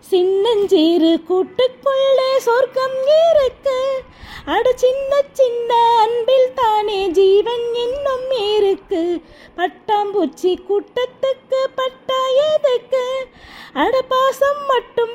சின்னஞ்சீரு கூட்டுக்குள்ளே சொர்க்கம் இருக்கு. அட சின்ன சின்ன அன்பில் தானே ஜீவன் இன்னும் இருக்கு. பட்டாம்பூச்சி கூட்டத்துக்கு பட்டா எதுக்கு? அட பாசம் மட்டும்